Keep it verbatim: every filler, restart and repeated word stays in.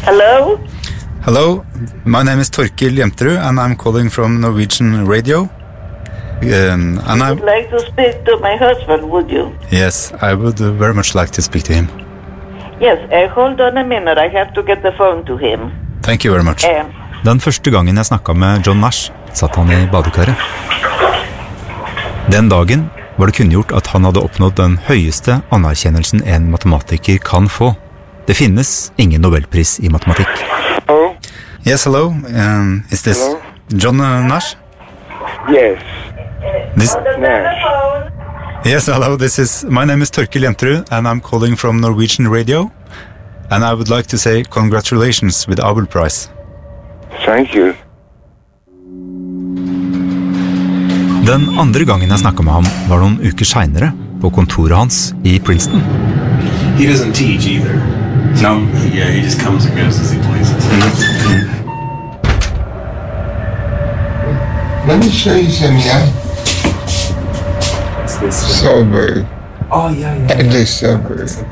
Hello? Hello, my name is Torkil Jemterud and I'm calling from Norwegian Radio. Um, and I would like to speak to my husband, would you? Yes, I would uh, very much like to speak to him. Yes, uh, hold on a minute, I have to get the phone to him. Thank you very much. Uh, Den første gangen jeg snakket med John Nash, satt han i badekaret. Den dagen var det kunngjort at han hadde oppnådd den høyeste anerkjennelsen en matematiker kan få. Det finnes ingen Nobelpris i matematikk. Hello? Yes, hello. Um, is this Hello? John uh, Nash? Yes. This, Nash. yes, hello. This is my name is Torkil Jemterud and I'm calling from Norwegian Radio. And I would like to say congratulations with the Abel Prize. Thank you. Den andre gangen jeg snakket med ham var noen uker senere på kontoret hans i Princeton. He doesn't teach either. No? Yeah, he just comes and goes as he pleases. Mm-hmm. Let me show you some, yeah? It's this. Solberg. Oh, yeah, yeah. Edley Solberg.